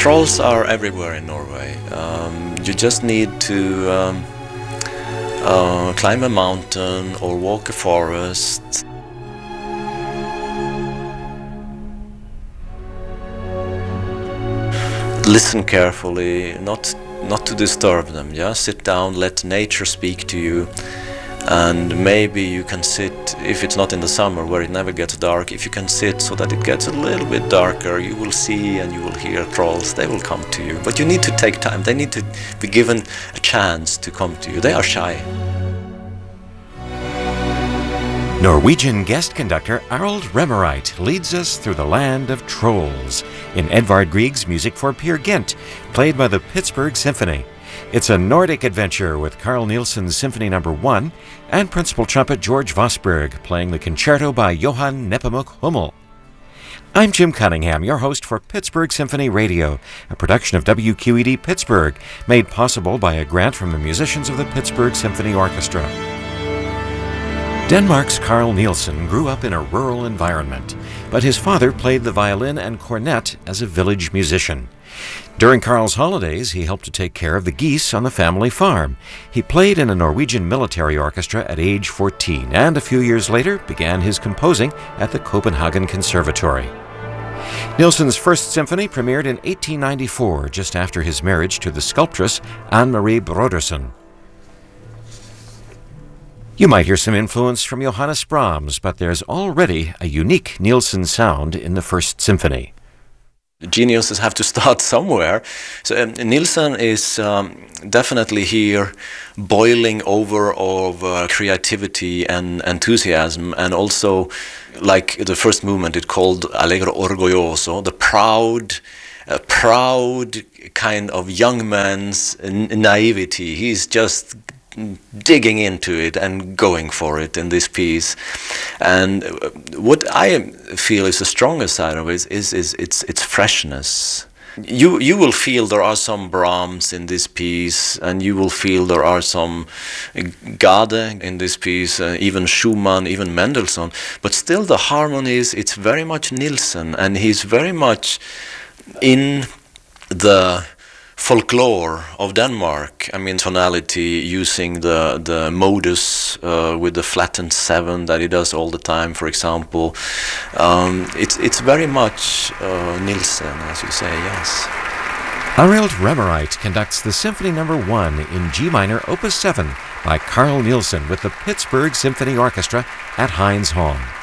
Trolls are everywhere in Norway. You just need to climb a mountain or walk a forest. Listen carefully, not to disturb them. Yeah, sit down, let nature speak to you. And maybe you can sit, if it's not in the summer where it never gets dark, if you can sit so that it gets a little bit darker, you will see and you will hear trolls. They will come to you. But you need to take time. They need to be given a chance to come to you. They are shy. Norwegian guest conductor Arild Remmereit leads us through the land of trolls in Edvard Grieg's music for Peer Gynt, played by the Pittsburgh Symphony. It's a Nordic adventure with Carl Nielsen's Symphony No. 1 and principal trumpet George Vosberg playing the concerto by Johann Nepomuk Hummel. I'm Jim Cunningham, your host for Pittsburgh Symphony Radio, a production of WQED Pittsburgh, made possible by a grant from the musicians of the Pittsburgh Symphony Orchestra. Denmark's Carl Nielsen grew up in a rural environment, but his father played the violin and cornet as a village musician. During Carl's holidays, he helped to take care of the geese on the family farm. He played in a Norwegian military orchestra at age 14, and a few years later began his composing at the Copenhagen Conservatory. Nielsen's first symphony premiered in 1894, just after his marriage to the sculptress Anne-Marie Brodersen. You might hear some influence from Johannes Brahms, but there's already a unique Nielsen sound in the First Symphony. Geniuses have to start somewhere. So Nielsen is definitely here boiling over of creativity and enthusiasm, and also, like the first movement, it's called Allegro Orgoglioso, the proud kind of young man's naivety. He's just digging into it and going for it in this piece. And what I feel is the strongest side of it is its freshness. You will feel there are some Brahms in this piece, and you will feel there are some Gade in this piece, even Schumann, even Mendelssohn, but still the harmonies, it's very much Nielsen, and he's very much in the folklore of Denmark. I mean, tonality, using the modus with the flattened 7 that he does all the time, for example. It's very much Nielsen, as you say, yes. Arild Remmereit conducts the Symphony No. 1 in G minor, Opus 7 by Carl Nielsen with the Pittsburgh Symphony Orchestra at Heinz Hall.